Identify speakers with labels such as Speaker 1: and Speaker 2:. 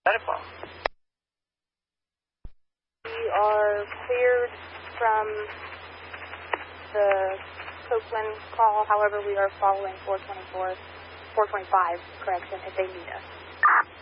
Speaker 1: Medical.
Speaker 2: We are cleared from the Copeland call. However, we are following 425, correction, if they need us.